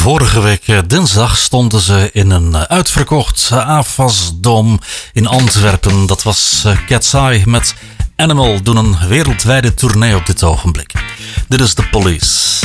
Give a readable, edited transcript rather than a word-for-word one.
Vorige week dinsdag stonden ze in een uitverkocht AFAS-dom in Antwerpen. Dat was Cat's Eye met Animal, doen een wereldwijde tournee op dit ogenblik. Dit is The Police.